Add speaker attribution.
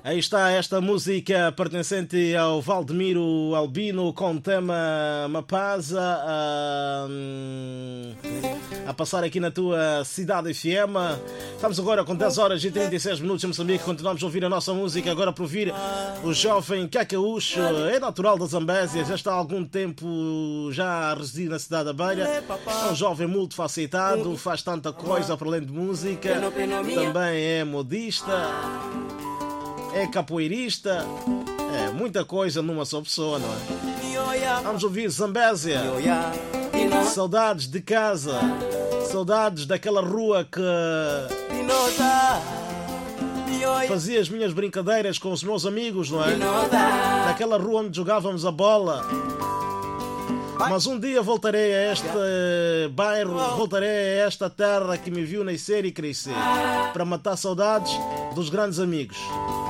Speaker 1: Aí está esta música pertencente ao Valdemiro Albino com o tema Mapaza a passar aqui na tua cidade FM. Estamos agora com 10 horas e 36 minutos em Moçambique. Continuamos a ouvir a nossa música agora para ouvir o jovem Cacaúcho. É natural da Zambésia, já está há algum tempo já a residir na cidade da Beira. É um jovem multifacetado, faz tanta coisa para além de música. Também é modista, é capoeirista, é muita coisa numa só pessoa, não é? Vamos ouvir Zambésia. Saudades de casa, saudades daquela rua que fazia as minhas brincadeiras com os meus amigos, não é? Daquela rua onde jogávamos a bola. Mas um dia voltarei a este bairro, voltarei a esta terra que me viu nascer e crescer, para matar saudades dos grandes amigos.